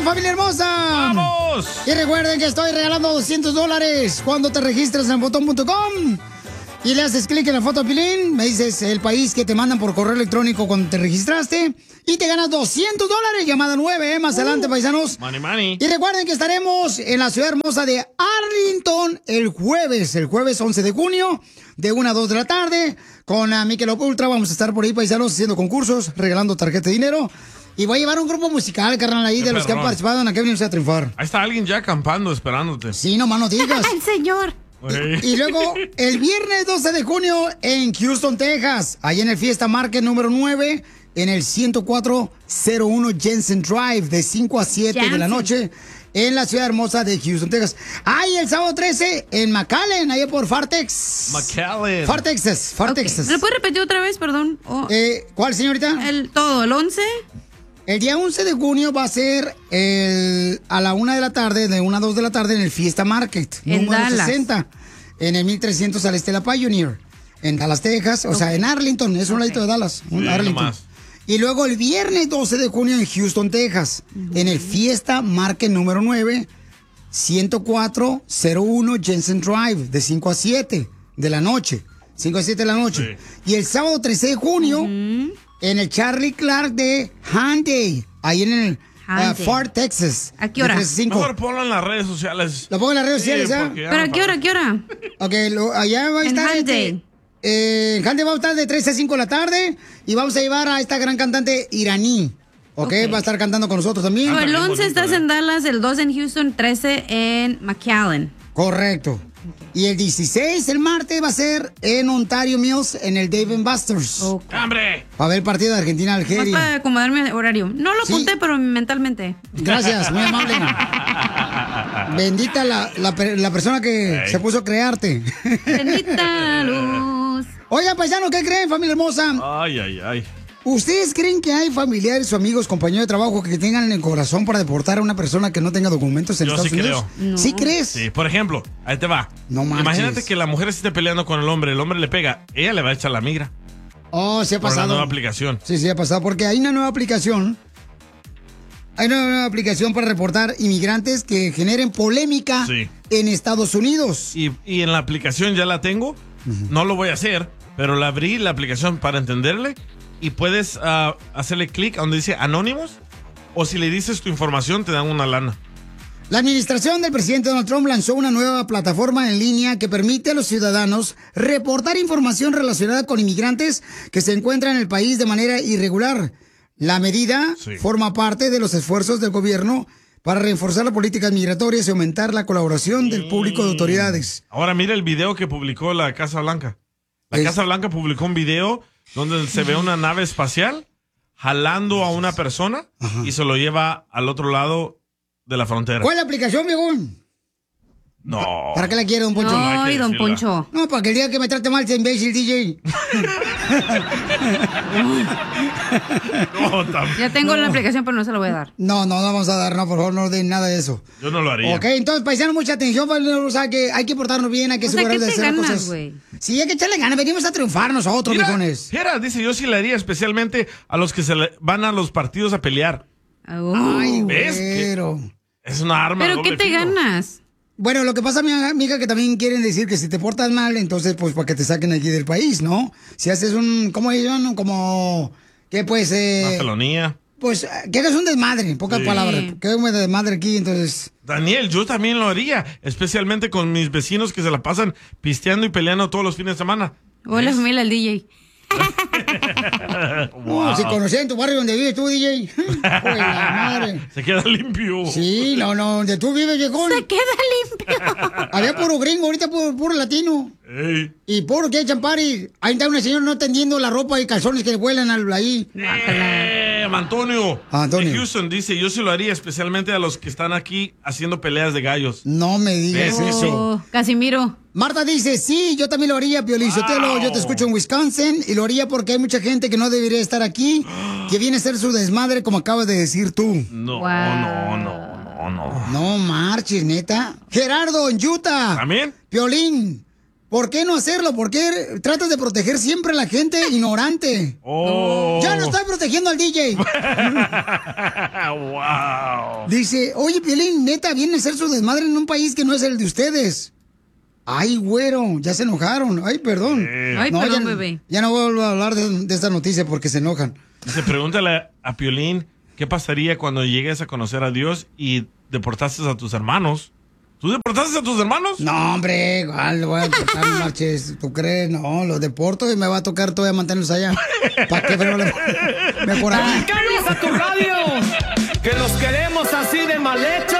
familia hermosa! ¡Vamos! Y recuerden que estoy regalando $200 cuando te registras en botón.com. Y le haces clic en la foto de Pilín, me dices el país que te mandan por correo electrónico cuando te registraste y te ganas $200, llamada 9, más adelante, paisanos. Money, money. Y recuerden que estaremos en la ciudad hermosa de Arlington el jueves 11 de junio, de 1 a 2 de la tarde, con Michelob Ultra. Vamos a estar por ahí, paisanos, haciendo concursos, regalando tarjeta de dinero. Y voy a llevar un grupo musical, carnal, ahí de los que han participado en Aquí Venimos a Triunfar. Ahí está alguien ya acampando, esperándote. Sí, nomás no digas. ¡El señor! Y luego, el viernes 12 de junio en Houston, Texas, ahí en el Fiesta Market número 9, en el 10401 Jensen Drive, de 5 a 7 de la noche, en la ciudad hermosa de Houston, Texas. Y el sábado 13 en McAllen, ahí por Fartex. Far, Texas. ¿Me lo puedes repetir otra vez, perdón? ¿Cuál, señorita? El 11. El día 11 de junio va a ser a la 1 de la tarde, de 1 a 2 de la tarde, en el Fiesta Market, En número Dallas. 60, en el 1300 al este de la Pioneer, en Dallas, Texas, o sea, en Arlington, es un ladito de Dallas, Arlington. nomás. Y luego el viernes 12 de junio en Houston, Texas, en el Fiesta Market número 9, 10401 Jensen Drive, de 5 a 7 de la noche. 5 a 7 de la noche. Y el sábado 13 de junio, en el Charlie Clark de Hyundai, ahí en el Far, Texas. ¿A qué hora? Mejor ponlo en las redes sociales. ¿Lo pongo en las redes sociales, porque ya ¿Pero no a qué hora? ¿A qué hora? Ok, allá va a En estar. Hyundai. En Hyundai va a estar de 3 a 5 de la tarde y vamos a llevar a esta gran cantante iraní. Ok, va a estar cantando con nosotros también. El 11 estás en Dallas, el 12 en Houston, 13 en McAllen. Correcto. Y el 16, el martes, va a ser en Ontario Mills, en el Dave & Buster's. ¡Hambre! Para ver el partido de Más Argentina-Algeria. para acomodarme el horario. No lo apunté, pero mentalmente. Gracias, muy amable. Bendita la persona que se puso a crearte. Bendita luz. Oigan, paisanos, ¿qué creen, familia hermosa? Ay, ay, ay. ¿Ustedes creen que hay familiares o amigos, compañeros de trabajo que tengan en el corazón para deportar a una persona que no tenga documentos en Yo Estados sí Unidos? creo. No. ¿Sí crees? Sí, por ejemplo, ahí te va. No manches. Imagínate que la mujer esté peleando con el hombre le pega, ella le va a echar la migra. Oh, sí ha Por la pasado. nueva aplicación. Sí, sí ha pasado, porque hay una nueva aplicación. Hay una nueva aplicación para reportar inmigrantes que generen polémica Sí. en Estados Unidos. Y en la aplicación ya la tengo, no lo voy a hacer, pero la abrí la aplicación para entenderle y puedes hacerle clic a donde dice Anónimos o si le dices tu información te dan una lana. La administración del presidente Donald Trump lanzó una nueva plataforma en línea que permite a los ciudadanos reportar información relacionada con inmigrantes que se encuentran en el país de manera irregular. La medida forma parte de los esfuerzos del gobierno para reforzar las políticas migratorias y aumentar la colaboración del público de autoridades. Ahora mira el video que publicó la Casa Blanca. La Casa Blanca publicó un video donde se ve una nave espacial jalando a una persona y se lo lleva al otro lado de la frontera. ¿Cuál es la aplicación, viejón? No. ¿Para qué la quiere, don Poncho? No, hay Ay, que don decirla. Poncho. No, para que el día que me trate mal sea imbécil, DJ. No, Ya tengo la aplicación, pero no se la voy a dar. No vamos a dar, no, por favor, no den nada de eso. Yo no lo haría. Ok, entonces, paisanos, mucha atención, o sea, que hay que portarnos bien, hay que O sea, asegurarnos ¿qué de te hacer las ganas, cosas. güey? Sí, hay que echarle ganas, venimos a triunfar nosotros, viejones. Mira, dice, yo sí le haría especialmente a los que van a los partidos a pelear. Ay, ¿Ves? güero. Es una arma ¿Pero doble qué te filo. ganas? Bueno, lo que pasa, mi amiga, que también quieren decir que si te portas mal, entonces, pues, para que te saquen aquí del país, ¿no? Si haces ¿cómo dicen? Como, ¿qué pues? Una felonía. Pues, que hagas un desmadre, en pocas Sí. palabras. Que hagas un desmadre aquí, entonces... Daniel, yo también lo haría, especialmente con mis vecinos que se la pasan pisteando y peleando todos los fines de semana. O la familia del DJ. No, si conocías en tu barrio donde vives tú, DJ. Pues la madre. Se queda limpio. Sí, no, donde tú vives, viejón. Se queda limpio. Había puro gringo, ahorita puro latino. Ey. Y puro que echan party. Ahí está una señora no tendiendo la ropa y calzones que le vuelan ahí. Antonio. Antonio. De Houston dice, yo sí lo haría, especialmente a los que están aquí haciendo peleas de gallos. No me digas ¿Ves? eso. Oh, Casimiro. Marta dice, sí, yo también lo haría, Piolín Sotelo. Yo te escucho en Wisconsin y lo haría porque hay mucha gente que no debería estar aquí, que viene a ser su desmadre, como acabas de decir tú. No, Wow. no. No marches, neta. Gerardo, en Utah. ¿También? Piolín, ¿Por qué no hacerlo? ¿Por qué tratas de proteger siempre a la gente ignorante? Oh. Ya no estoy protegiendo al DJ. Wow. Dice, oye, Piolín, neta, viene a hacer su desmadre en un país que no es el de ustedes. Ay, güero, ya se enojaron. Ay, perdón. Ay, perdón, ya, bebé. Ya no vuelvo a hablar de esta noticia porque se enojan. Dice, pregúntale a Piolín qué pasaría cuando llegues a conocer a Dios y deportaste a tus hermanos. ¿Tú deportaste a tus hermanos? No, hombre, igual lo voy a deportar, no marches. ¿Tú crees? No, los deporto y me va a tocar todavía mantenerlos allá. ¿Para qué? Pero mejor aquí. ¡Cállate a tu radio! ¡Que los queremos así de mal hechos!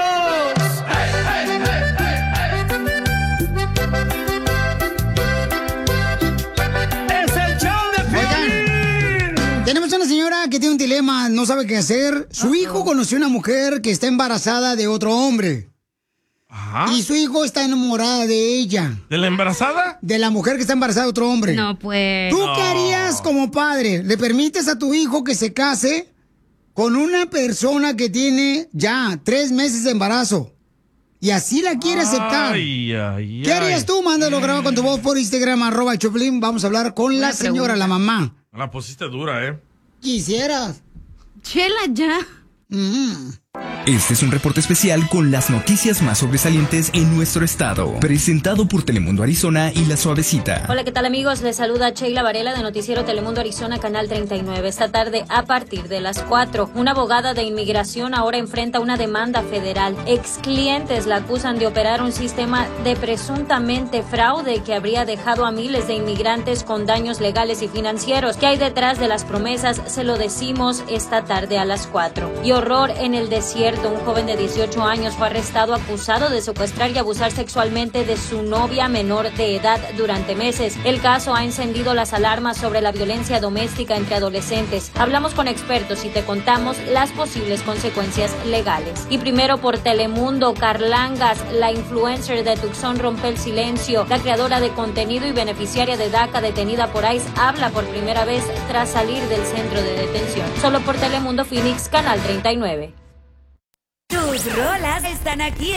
¡Es el show de Piolín! Tenemos una señora que tiene un dilema, no sabe qué hacer. Su hijo conoció una mujer que está embarazada de otro hombre. Ajá. Y su hijo está enamorada de ella. ¿De la embarazada? De la mujer que está embarazada de otro hombre. No, pues. ¿Tú qué harías como padre? ¿Le permites a tu hijo que se case con una persona que tiene ya 3 meses de embarazo? Y así la quiere aceptar. Ay, ay, ¿Qué harías tú? Mándalo grabado con tu voz por Instagram, @Choplin. Vamos a hablar con la señora, la mamá. La pusiste dura, ¿eh? Quisieras. Chela, ya. Este es un reporte especial con las noticias más sobresalientes en nuestro estado, presentado por Telemundo Arizona y La Suavecita. Hola, ¿qué tal, amigos? Les saluda Sheila Varela de Noticiero Telemundo Arizona, Canal 39. Esta tarde, a partir de las 4, una abogada de inmigración ahora enfrenta una demanda federal. Ex clientes la acusan de operar un sistema de presuntamente fraude que habría dejado a miles de inmigrantes con daños legales y financieros. ¿Qué hay detrás de las promesas? Se lo decimos esta tarde a las 4. Y horror en el desierto. Un joven de 18 años fue arrestado acusado de secuestrar y abusar sexualmente de su novia menor de edad durante meses. El caso ha encendido las alarmas sobre la violencia doméstica entre adolescentes. Hablamos con expertos y te contamos las posibles consecuencias legales. Y primero por Telemundo, Carlangas, la influencer de Tucson rompe el silencio. La creadora de contenido y beneficiaria de DACA detenida por ICE habla por primera vez tras salir del centro de detención. Solo por Telemundo Phoenix, Canal 39. Tus rolas están aquí